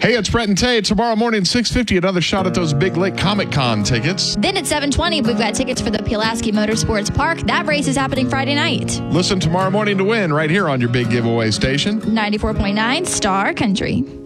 Hey, it's Brett and Tay. Tomorrow morning, 6:50, another shot at those Big Lake Comic Con tickets. Then at 7:20, we've got tickets for the Pulaski Motorsports Park. That race is happening Friday night. Listen tomorrow morning to win right here on your big giveaway station. 94.9 Star Country.